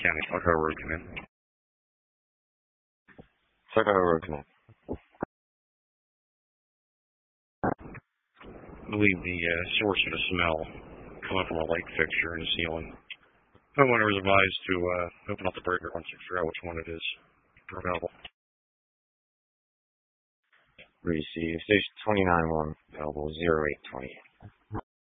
County, Idaho Road Command. Idaho Road Command. I believe the source of the smell coming from a light fixture in the ceiling. Homeowner was advised to open up the breaker once you figure out which one it is. Available. Receive. Station 29-1, available 0820.